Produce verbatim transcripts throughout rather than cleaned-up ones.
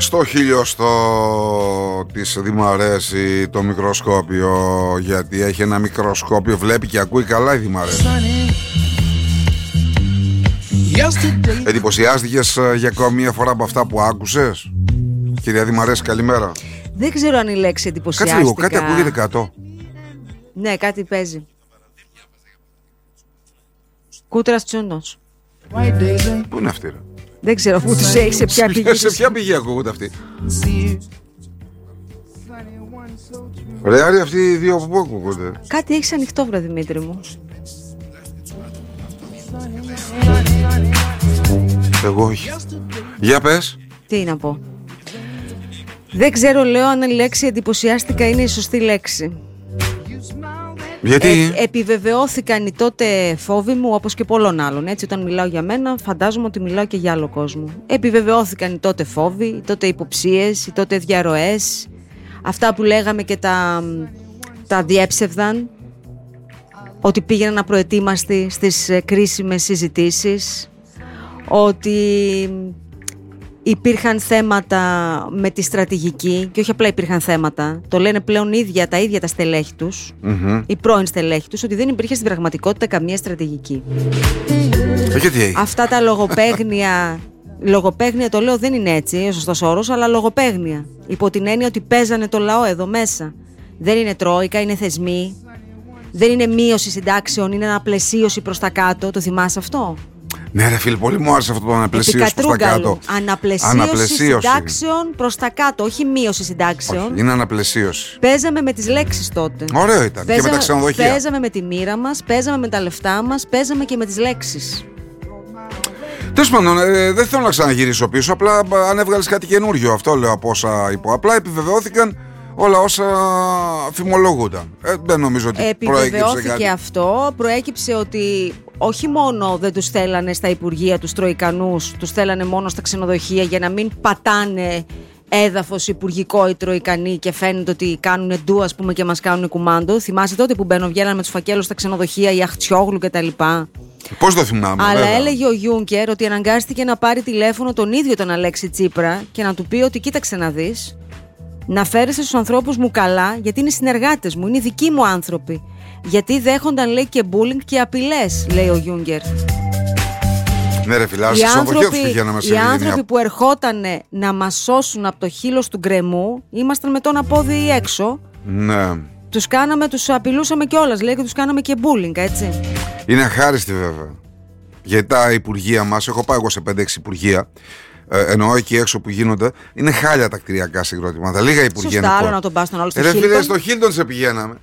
Στο χιλιοστό της Δημαρέση το μικροσκόπιο, γιατί έχει ένα μικροσκόπιο, βλέπει και ακούει καλά η Δημαρέση. Εντυπωσιάστηκες για ακόμη μια φορά από αυτά που άκουσες, κυρία Δημαρέση? Καλημέρα. Δεν ξέρω αν η λέξη εντυπωσιάστηκα. Κάτσε λίγο, κάτι ακούγεται κάτω. Ναι, κάτι παίζει. Κούτρας Τσούνος. Πού είναι αυτή, ρε? Δεν ξέρω πού τους έχει, σε ποια πηγή. Σε ποια πηγή ακούγονται αυτοί? Ρε Άρη, αυτοί οι δύο από πού ακούγονται? Κάτι έχεις ανοιχτό, βρε Δημήτρη μου. Εγώ όχι. Για πες. Τι να πω. Δεν ξέρω, λέω, αν η λέξη εντυπωσιάστηκα είναι η σωστή λέξη. Γιατί? Ε, επιβεβαιώθηκαν οι τότε φόβοι μου, όπως και πολλών άλλων. Έτσι, όταν μιλάω για μένα, φαντάζομαι ότι μιλάω και για άλλο κόσμο. Επιβεβαιώθηκαν οι τότε φόβοι, οι τότε υποψίες, οι τότε διαρροές. Αυτά που λέγαμε και τα, τα διέψευδαν. Ότι πήγαιναν απροετοίμαστοι στις κρίσιμες συζητήσεις. Ότι υπήρχαν θέματα με τη στρατηγική, και όχι απλά υπήρχαν θέματα, το λένε πλέον ίδια, τα ίδια τα στελέχη τους, mm-hmm. οι πρώην στελέχη τους, ότι δεν υπήρχε στην πραγματικότητα καμία στρατηγική. Γιατί? Αυτά τα λογοπαίγνια, λογοπαίγνια το λέω δεν είναι έτσι ο σωστός όρος, αλλά λογοπαίγνια, υπό την έννοια ότι παίζανε το λαό εδώ μέσα. Δεν είναι τρόικα, είναι θεσμοί, δεν είναι μείωση συντάξεων, είναι αναπλαισίωση προς τα κάτω. Το θυμάσαι αυτό? Ναι ρε φίλε, πολύ μου άρεσε αυτό το αναπλαισίωση προς τα κάτω. Αναπλαισίωση, αναπλαισίωση συντάξεων προς τα κάτω, όχι μείωση συντάξεων. Όχι, είναι αναπλαισίωση. Παίζαμε με τις λέξεις τότε. Ωραίο ήταν. Παίζαμε, και με τα ξενοδοχεία. Παίζαμε με τη μοίρα μας, παίζαμε με τα λεφτά μας, παίζαμε και με τις λέξεις. Τέλος πάντων, ε, δεν θέλω να ξαναγυρίσω πίσω. Απλά αν έβγαλες κάτι καινούριο, αυτό λέω από όσα είπα. Απλά επιβεβαιώθηκαν όλα όσα φημολογούνταν. Ε, δεν νομίζω ότι επιβεβαιώθηκε κάτι. Αυτό. Προέκυψε ότι όχι μόνο δεν τους θέλανε στα υπουργεία τους τροικανούς, τους θέλανε μόνο στα ξενοδοχεία για να μην πατάνε έδαφος υπουργικό οι τροικανοί και φαίνεται ότι κάνουν ντου, ας πούμε, και μας κάνουν κουμάντο. Θυμάσαι τότε που μπαίνουν, βγαίναν με τους φακέλους στα ξενοδοχεία, η Αχτσιόγλου κτλ. Πώς το θυμάμαι? Αλλά βέβαια. Έλεγε ο Γιούνκερ ότι αναγκάστηκε να πάρει τηλέφωνο τον ίδιο τον Αλέξη Τσίπρα και να του πει ότι κοίταξε να δεις, να φέρεσαι στους ανθρώπους μου καλά, γιατί είναι συνεργάτες μου, είναι δικοί μου άνθρωποι. Γιατί δέχονταν, λέει, και bullying και απειλές, λέει ο Γιούγκερ. Ναι ρε φιλά, στις οδοχεία τους πηγαίναμε σε Οι άνθρωποι που ερχότανε να μας σώσουν από το χείλος του γκρεμού, ήμασταν με τον απόδι έξω. Ναι. Τους κάναμε, τους απειλούσαμε κιόλας, λέει, και τους κάναμε και bullying, έτσι. Είναι αχάριστη βέβαια. Γιατί τα υπουργεία μας, έχω πάει εγώ σε πέντε έξι υπουργεία, ε, εννοώ εκεί έξω που γίνονται, είναι χάλια τα κτηριακά συγκρότηματα. Λίγα υπουργεία. Σωστά, άλλο να τον πας τον άλλο στο Χίλτον. Ρε φίλε, στο Χίλτον σε πηγαίναμε.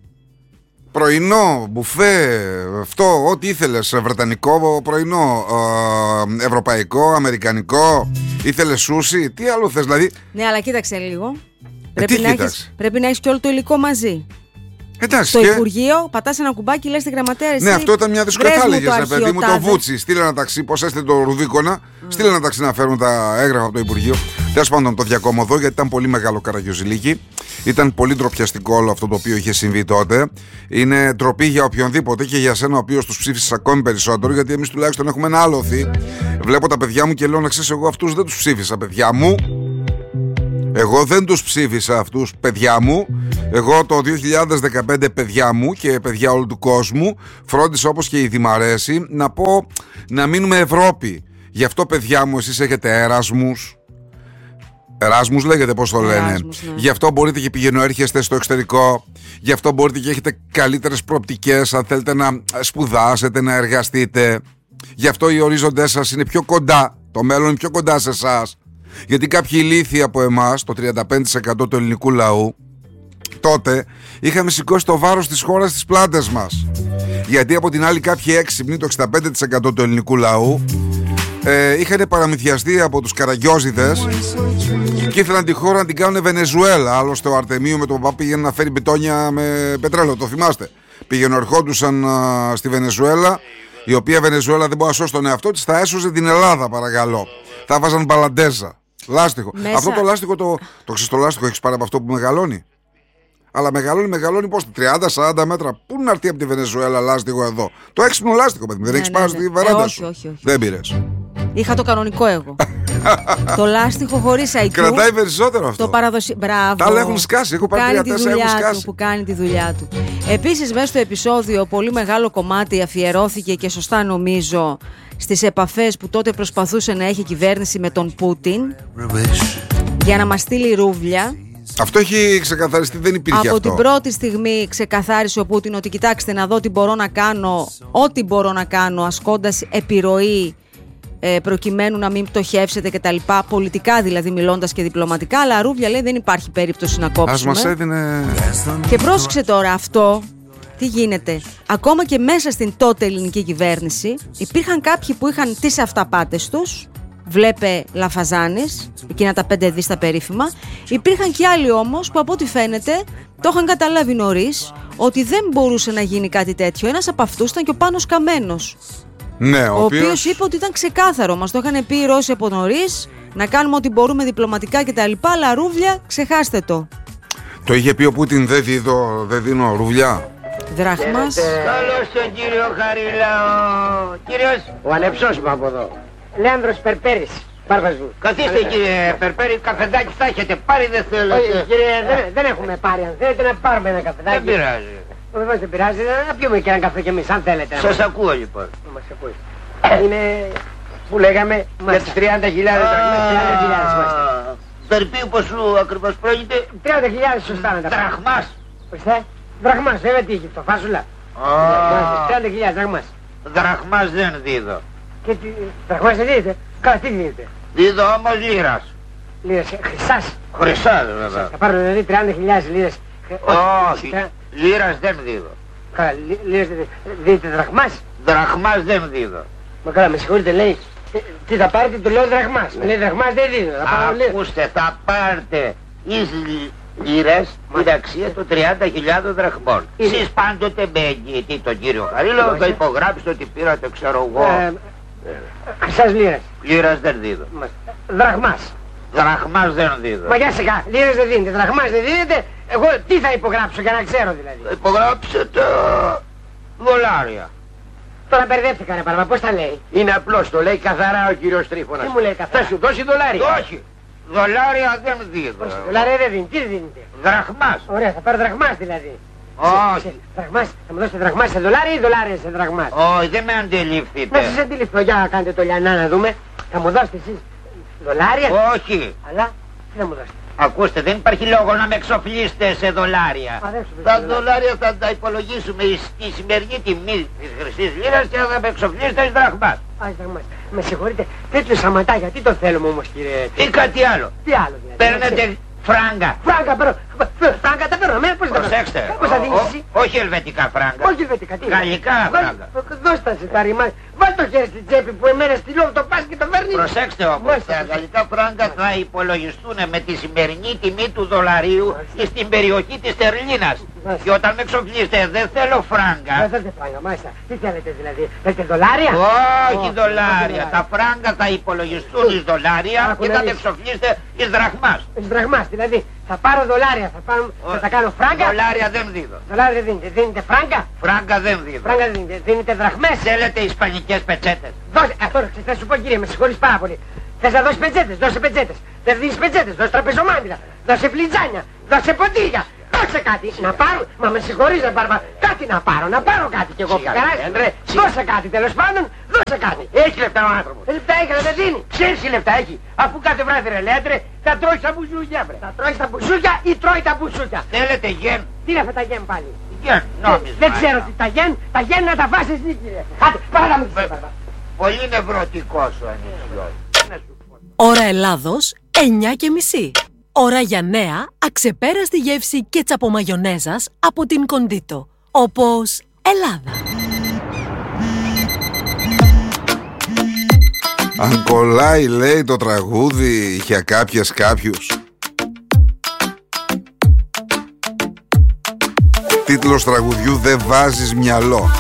Πρωινό, μπουφέ, αυτό, ό,τι ήθελες. Βρετανικό πρωινό, ε, ευρωπαϊκό, αμερικανικό. Ήθελες σούσι, τι άλλο θες δηλαδή? Ναι, αλλά κοίταξε λίγο. Ε, πρέπει, να έχεις, πρέπει να έχεις και όλο το υλικό μαζί. Εντάξει, στο και... Υπουργείο, πατάς ένα κουμπάκι, λες στην γραμματέα. Ναι, αυτό ήταν μια δυσκολία. Θα έλεγες, ρε παιδί μου, το τάδε. Βούτσι. Στείλε ένα ταξί, πώς έστε το Ρουδίκονα. Mm. Στείλε ένα ταξί να φέρουν τα έγγραφα από το Υπουργείο. Τέλος πάντων, το διακόμωδο, γιατί ήταν πολύ μεγάλο καραγιοζηλίκι. Ήταν πολύ ντροπιαστικό όλο αυτό το οποίο είχε συμβεί τότε. Είναι ντροπή για οποιονδήποτε και για σένα, ο οποίος τους ψήφισες ακόμη περισσότερο, γιατί εμείς τουλάχιστον έχουμε ένα άλοθη. Βλέπω τα παιδιά μου και λέω να ξέρεις, εγώ αυτούς δεν τους ψήφισα, παιδιά μου. Εγώ δεν τους ψήφισα αυτούς, παιδιά μου. Εγώ το δύο χιλιάδες δεκαπέντε, παιδιά μου και παιδιά όλου του κόσμου, φρόντισα, όπως και η Δημαρέση, να πω να μείνουμε Ευρώπη. Γι' αυτό, παιδιά μου, εσείς έχετε Εράσμους. Εράσμους λέγεται, πώς το λένε. Εράσμους, ναι. Γι' αυτό μπορείτε και πηγαίνω έρχεστε στο εξωτερικό. Γι' αυτό μπορείτε και έχετε καλύτερες προοπτικές αν θέλετε να σπουδάσετε, να εργαστείτε. Γι' αυτό οι ορίζοντές σας είναι πιο κοντά. Το μέλλον είναι πιο κοντά σε εσάς. Γιατί κάποιοι ηλίθιοι από εμάς, το τριάντα πέντε τοις εκατό του ελληνικού λαού, τότε είχαμε σηκώσει το βάρος της χώρας στις πλάτες μας. Γιατί από την άλλη κάποιοι έξυπνοι, το εξήντα πέντε τοις εκατό του ελληνικού λαού, ε, είχαν παραμυθιαστεί από τους καραγιόζιδες και ήθελαν τη χώρα να την κάνουν Βενεζουέλα. Άλλωστε ο Αρτεμίου με τον παπά πήγαινε να φέρει μπετόνια με πετρέλαιο, το θυμάστε? Πήγαινε, ερχόντουσαν α, στη Βενεζουέλα, η οποία Βενεζουέλα δεν μπορεί να σώσει τον εαυτό της, θα έσωσε την Ελλάδα, παρακαλώ. Θα βάζαν μπαλαντέζα. Λάστιχο. Μέσα. Αυτό το λάστιχο, το, το ξέρεις το λάστιχο, έχεις πάρει από αυτό που μεγαλώνει? Αλλά μεγαλώνει, μεγαλώνει πώς, τριάντα σαράντα μέτρα. Πού να έρθει από τη Βενεζουέλα λάστιχο εδώ? Το έξυπνο λάστιχο, παιδί μου. Δεν ναι, έχεις ναι, πάρει ναι. στη βεράντα ε, σου? όχι, όχι, όχι. Δεν πήρες. Είχα το κανονικό εγώ. Το λάστιχο χωρίς άι κιου. Κρατάει περισσότερο αυτό. Το παραδοσιακό. Μπράβο. Τα άλλα έχουν σκάσει. Έχω πάρει τρία τέσσερα, έχουν σκάσει. Που κάνει τη δουλειά του. Επίσης, μέσα στο επεισόδιο, πολύ μεγάλο κομμάτι αφιερώθηκε και σωστά νομίζω στις επαφές που τότε προσπαθούσε να έχει κυβέρνηση με τον Πούτιν για να μας στείλει ρούβλια. Αυτό έχει ξεκαθαριστεί, δεν υπήρχε Από αυτό. την πρώτη στιγμή ξεκαθάρισε ο Πούτιν ότι κοιτάξτε να δω τι μπορώ να κάνω, ό,τι μπορώ να κάνω ασκώντας επιρροή ε, προκειμένου να μην πτωχεύσετε και τα λοιπά, πολιτικά δηλαδή μιλώντας και διπλωματικά, αλλά ρούβλια λέει δεν υπάρχει περίπτωση να κόψουμε. Ας μας έδινε... Και πρόσεξε τώρα αυτό, τι γίνεται. Ακόμα και μέσα στην τότε ελληνική κυβέρνηση υπήρχαν κάποιοι που είχαν τις αυταπάτες τους. Βλέπε Λαφαζάνης, εκείνα τα πέντε δις τα περίφημα. Υπήρχαν και άλλοι όμως που από ό,τι φαίνεται το είχαν καταλάβει νωρίς ότι δεν μπορούσε να γίνει κάτι τέτοιο. Ένας από αυτούς ήταν και ο Πάνος Καμένος, ναι, ο, ο οποίος... οποίος είπε ότι ήταν ξεκάθαρο. Μας το είχαν πει οι Ρώσοι από νωρίς, να κάνουμε ό,τι μπορούμε διπλωματικά κτλ. Αλλά ρούβλια, ξεχάστε το. Το είχε πει ο Πούτιν, δεν δίνω, δεν δίνω ρούβλια. Δράχμας. Καλώς τον κύριο Χαρίλαο. Κύριος, Ο ανεψός μου από εδώ. Λέανδρος Περπέρης. Πάρβας μου. καθίστε κύριε Περπέρη, καφεδάκι θα έχετε πάρει, δεν θέλω. Όχι κύριε, δεν, δεν έχουμε πάρει. Αν θέλετε να πάρουμε ένα καφεδάκι. Δεν πειράζει. Βεβαίως δεν πειράζει. Να πιούμε και ένα καφέ κι εμείς, αν θέλετε. Σας ακούω λοιπόν. Να μας ακούει. Είναι, που λέγαμε, για τις τριάντα χιλιάδες δραχμές. τριάντα χιλιάδες είμαστε. Περπίου ποσού ακριβώς πρόκειται? τριάντα χιλιάδες σωστά να τα πάρουμε. Δραχμάς. Ορίστε. Δραχμάς, βέβαια τι έχει, το φάσουλα. τριάντα χιλιάδες δραχμάς. Δραχμάς δεν δίδω. Και τι, δραχμάς δεν δίνετε. Καλά, τι δίνετε. Δίδω όμως λίρας. Λίρες, χρυσάς. Χρυσά βέβαια. Θα πάρω δηλαδή τριάντα χιλιάδες λίρες. Όχι, λίρας δεν δίδω. Καλά, λίρες δεν δίνετε δραχμάς. Δραχμάς δεν δίδω. Μα καλά, με συγχωρείτε, λέει. Τι θα πάρετε, του λέω δραχμάς. Μου λέει δραχμάς δεν δίνω. Θα πάρω λίρες. Ακούστε, θα πάρετε εις λι- λίρες την αξία των τριάντα χιλιάδων δραχμών. Είναι. Εσείς πάντοτε με εγγυητή τον κύριο Χαρίλαο θα υπογράψετε ότι πήρατε, ξέρω εγώ. Ε, Χρυσάς λίρες. Λίρας δεν δίδω. Δραχμάς. Δραχμάς δεν δίδω. Μα για σιγά, λίρες δεν δίνετε, δραχμάς δεν δίνετε. Εγώ τι θα υπογράψω για να ξέρω δηλαδή. Υπογράψετε δολάρια. Τώρα μπερδεύτηκα ρε παραπά, πώς τα λέει. Είναι απλώς, το λέει καθαρά ο κύριος Τρίφωνας. Τι μου λέει καθαρά. Θα σου δώσει δολάρια. Όχι. Δολάρια δεν δίδω. Δολάρια δεν δίνει, τι δεν δίνετε. Δραχμάς. Ωραία, θα πάρω δραχμάς δηλαδή. Όχι. Δραχμάς, θα μου δώσετε δραχμάς σε δολάρια ή δολάρια σε δραχμάς. Όχι, δεν με αντιληφθείτε. Να σας αντιληφθώ, για κάντε το λιανά να δούμε. Θα μου δώσετε εσείς δολάρια. Όχι. Αλλά τι θα μου δώσετε. Ακούστε, δεν υπάρχει λόγο να με εξοφλήσετε σε δολάρια. Α, δεν σου Τα δώσετε δολάρια θα τα υπολογίσουμε στη σημερινή τιμή της χρυσής λίρας και θα με εξοφλήσετε εις δραχμάς. Α, δραχμάς. Με συγχωρείτε, τέτοιο σαματά γιατί το θέλουμε όμως κύριε. Ή κάτι άλλο. Τι άλλο δηλαδή. Παίρνετε φράγκα. Φράγκα παίρνω. Φράγκα τα παίρνω. Εμένα πώς τα παίρνω. Προσέξτε. Πώς θα Ο- δίνεις ο- εσύ. Όχι ελβετικά φράγκα. Όχι ελβετικά. τι είναι. Γαλλικά Βάλ- φράγκα. Δώσ' τα σε τα ρημά. Βάλ το χέρι στην τσέπη που εμένα στυλό το πας και το παίρνεις. Προσέξτε όμως, Μάλιστα. τα γαλλικά φράγκα θα υπολογιστούν με τη σημερινή τιμή του δολαρίου στην περιοχή της Τερλίνας. Μάλιστα. Και όταν με εξοφλήσετε δεν θέλω Δεν φράγκα. θέλετε φράγκα, μάλιστα. Τι θέλετε δηλαδή. Θέλετε δολάρια. Όχι Ω, δολάρια. Τα φράγκα θα υπολογιστούν εις δολάρια Άκου και να θα τα δεις. εξοφλήσετε εις δραχμάς. Εις δραχμάς, δηλαδή θα πάρω δολάρια, θα, πάρω, θα τα κάνω φράγκα. Δολάρια δεν δίδω. Δολάρια δεν δίνετε. Δίνετε φράγκα. Φράγκα δεν δίδω. Φράγκα δεν δίνετε. Δίνετε δραχμές. Θέλετε ισπανικές πετσέτες. Δώσε, α, τώρα θα σου πω κύριε, με συγχωρείς πάρα πολύ. Θες να δώσεις πετσέτες, δώσε πετσέτες. Δεν δίνεις πετσέτες, δώσε τραπεζομάντιλα. Δώσε φλιτζάνια, δώσε ποτήρια. Δώσε κάτι, να πάρω, μα με συγχωρείς ρε Μπαρμπα, κάτι να πάρω, να πάρω κάτι κι εγώ. Σιγά, Καλά, ε, ρε, σιγά. δώσε κάτι τέλος πάντων, δώσε κάτι. Έχει λεφτά ο άνθρωπος. Ε, λεφτά έχει, αλλά δεν δίνει. Ξέρεις τι λεφτά έχει. Αφού κάθε βράδυ ρε λέτε, θα τρώει τα μπουζούκια βρε. Θα τρώει τα μπουζούκια ή τρώει τα μπουζούκια. Θέλετε γεν. Τι είναι αυτά τα γεν πάλι. Γεν, νόμισμα. Δεν ξέρω τι τα γεν, τα γεν να τα βάσεις νίκη ρε. Άντε, πάρα μου τις Μπαρμπα. Πολύ νευρωτικός ο ανιψιός. Ώρα Ελλάδος, εννιά και μισή. Ώρα για νέα, αξεπέραστη γεύση κέτσαπο μαγιονέζας από την Κοντίτο. Όπως Ελλάδα. Αν κολλάει λέει το τραγούδι για κάποιες κάποιους. Τίτλος τραγουδιού «Δεν βάζεις μυαλό».